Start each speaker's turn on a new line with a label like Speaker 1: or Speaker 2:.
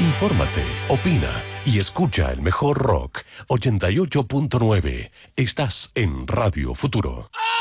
Speaker 1: Infórmate, opina y escucha el mejor rock. 88.9. Estás en Radio Futuro.